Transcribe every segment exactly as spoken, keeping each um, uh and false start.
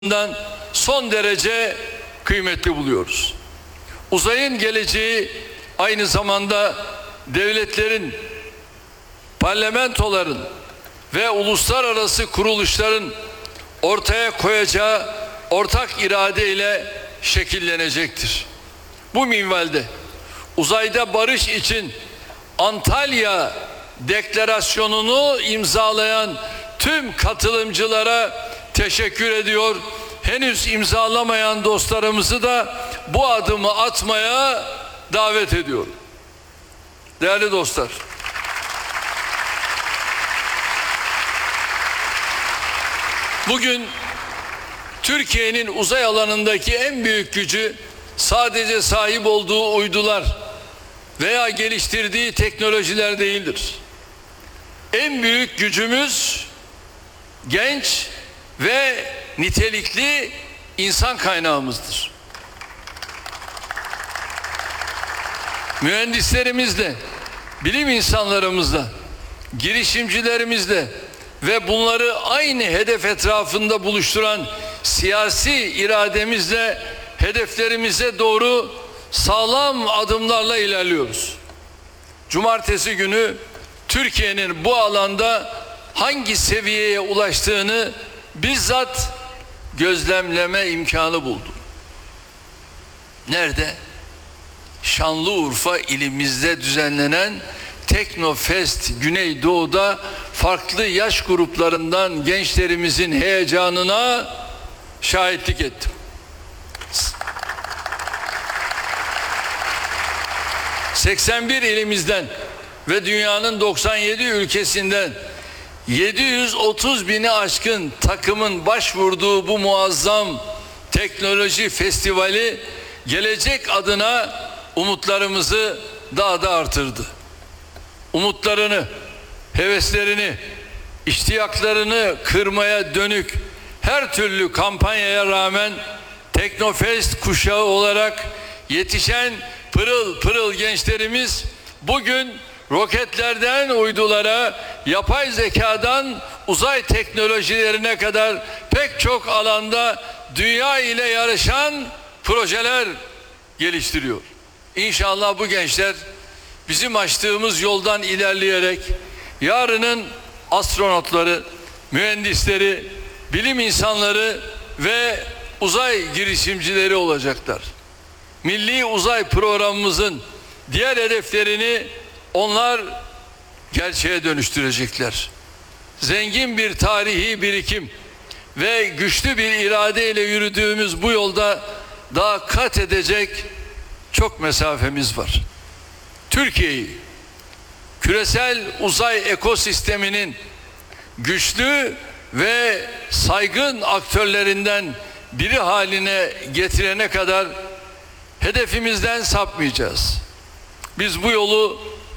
son derece kıymetli buluyoruz. Uzayın geleceği aynı zamanda devletlerin, parlamentoların ve uluslararası kuruluşların ortaya koyacağı ortak irade ile şekillenecektir. Bu minvalde uzayda barış için Antalya Deklarasyonu'nu imzalayan tüm katılımcılara teşekkür ediyor. Henüz imzalamayan dostlarımızı da bu adımı atmaya davet ediyorum. Değerli dostlar, bugün Türkiye'nin uzay alanındaki en büyük gücü sadece sahip olduğu uydular veya geliştirdiği teknolojiler değildir. En büyük gücümüz genç ve nitelikli insan kaynağımızdır. Mühendislerimizle, bilim insanlarımızla, girişimcilerimizle ve bunları aynı hedef etrafında buluşturan siyasi irademizle hedeflerimize doğru sağlam adımlarla ilerliyoruz. Cumartesi günü Türkiye'nin bu alanda hangi seviyeye ulaştığını bizzat gözlemleme imkanı buldum. Nerede? Şanlıurfa ilimizde düzenlenen Teknofest Güneydoğu'da farklı yaş gruplarından gençlerimizin heyecanına şahitlik ettim. seksen bir ilimizden ve dünyanın doksan yedi ülkesinden yedi yüz otuz bini aşkın takımın başvurduğu bu muazzam teknoloji festivali gelecek adına umutlarımızı daha da artırdı. Umutlarını, heveslerini, iştiyaklarını kırmaya dönük her türlü kampanyaya rağmen Teknofest kuşağı olarak yetişen pırıl pırıl gençlerimiz bugün roketlerden uydulara, yapay zekadan uzay teknolojilerine kadar pek çok alanda dünya ile yarışan projeler geliştiriyor. İnşallah bu gençler bizim açtığımız yoldan ilerleyerek yarının astronotları, mühendisleri, bilim insanları ve uzay girişimcileri olacaklar. Milli uzay programımızın diğer hedeflerini onlar gerçeğe dönüştürecekler. Zengin bir tarihi birikim ve güçlü bir irade ile yürüdüğümüz bu yolda daha kat edecek çok mesafemiz var. Türkiye'yi küresel uzay ekosisteminin güçlü ve saygın aktörlerinden biri haline getirene kadar hedefimizden sapmayacağız. Biz bu yolu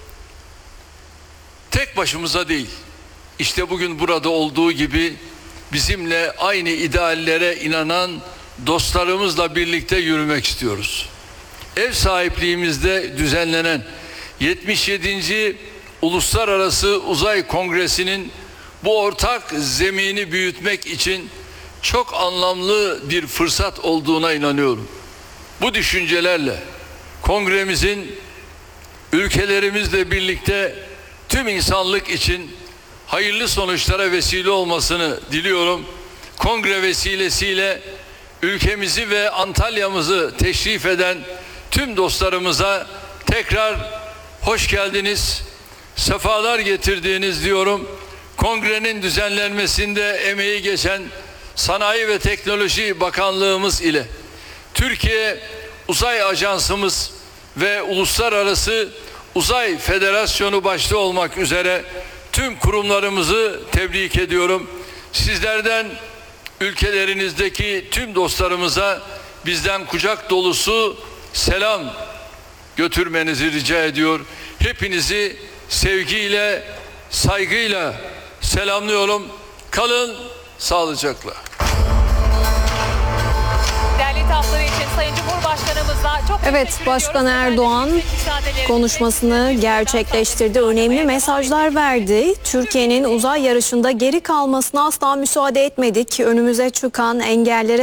tek başımıza değil, işte bugün burada olduğu gibi bizimle aynı ideallere inanan dostlarımızla birlikte yürümek istiyoruz. Ev sahipliğimizde düzenlenen yetmiş yedinci Uluslararası Uzay Kongresi'nin bu ortak zemini büyütmek için çok anlamlı bir fırsat olduğuna inanıyorum. Bu düşüncelerle kongremizin ülkelerimizle birlikte tüm insanlık için hayırlı sonuçlara vesile olmasını diliyorum. Kongre vesilesiyle ülkemizi ve Antalya'mızı teşrif eden tüm dostlarımıza tekrar hoş geldiniz, sefalar getirdiniz diyorum. Kongrenin düzenlenmesinde emeği geçen Sanayi ve Teknoloji Bakanlığımız ile Türkiye Uzay Ajansımız ve Uluslararası Uzay Federasyonu başta olmak üzere tüm kurumlarımızı tebrik ediyorum. Sizlerden ülkelerinizdeki tüm dostlarımıza bizden kucak dolusu selam götürmenizi rica ediyor. Hepinizi sevgiyle, saygıyla selamlıyorum. Kalın sağlıcakla. Değerli ithafları için Sayın Cumhurbaşkanımızla Çok Evet, teşekkür Başkan ediyoruz. Erdoğan Efendim, müsaadelerinizi konuşmasını gerçekleştirdi. Önemli mesajlar verdi. Türkiye'nin uzay yarışında geri kalmasına asla müsaade etmedik. Önümüze çıkan engellere